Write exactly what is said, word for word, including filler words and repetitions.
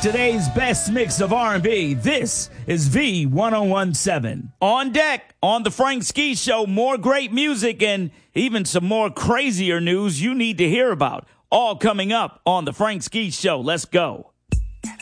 Today's best mix of R and B. This is V ten seventeen. On deck, on the Frank Ski Show, more great music and even some more crazier news you need to hear about. All coming up on the Frank Ski Show. Let's go.